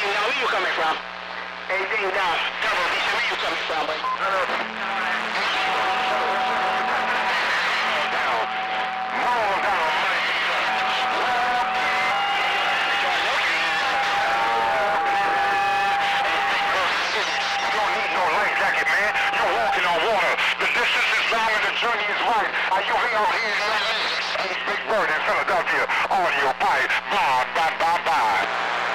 Ding Dong, where you coming from? Hey, Ding Dong, Double D, where you coming from, buddy? Journey is right. Are you real easy? Big Bird in Philadelphia. Audio pipe. Bye, bye, bye, bye.